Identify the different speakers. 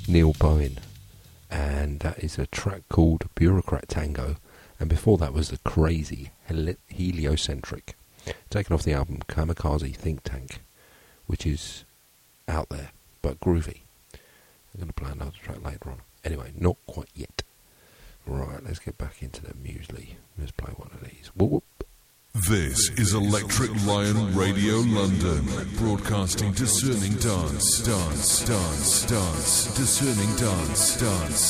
Speaker 1: Neil Bowen, and that is a track called Bureaucrat Tango, and before that was the crazy Heliocentric, taken off the album Kamikaze Think Tank, which is out there but groovy. I'm going to play another track later on. Anyway, not quite yet. Right, let's get back into the muesli. Let's play one of these. Whoop, whoop.
Speaker 2: This is Electric Lion Radio London, broadcasting discerning dance, discerning dance.